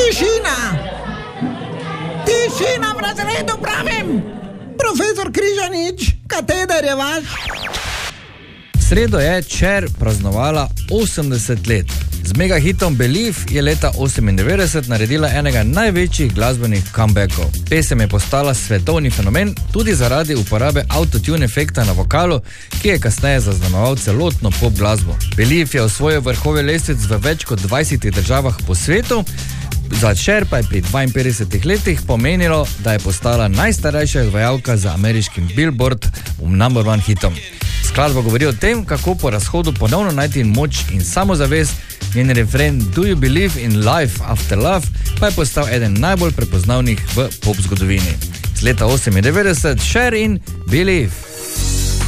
Tišina v razredu, pravim! Profesor Križanič, kateder je vaš? Sredo je Cher praznovala 80 let. Z megahitom Believe je leta 1998 naredila enega največjih glasbenih comebackov. Pesem je postala svetovni fenomen tudi zaradi uporabe autotune efekta na vokalu, ki je kasneje zaznamoval celotno pop glasbo. Believe je osvojil vrhove lestvic v več kot 20 državah po svetu. Za Cher pa je pri 52 letih pomenilo, da je postala najstarejša izvajalka za ameriškim Billboard number one hitom. Skladba govori o tem, kako po razhodu ponovno najti moč in samozavest. Njen refren Do you believe in life after love pa je postal eden najbolj prepoznavnih v pop zgodovini. Z leta 1998 Cher in Believe.